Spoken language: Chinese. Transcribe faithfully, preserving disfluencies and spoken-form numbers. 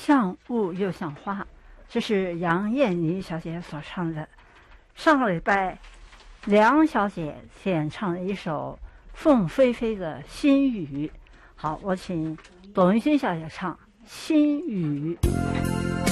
像雾又像花，这是杨燕妮小姐所唱的。上个礼拜，梁小姐演唱了一首凤飞飞的《心语》。好，我请董云欣小姐唱《心语》。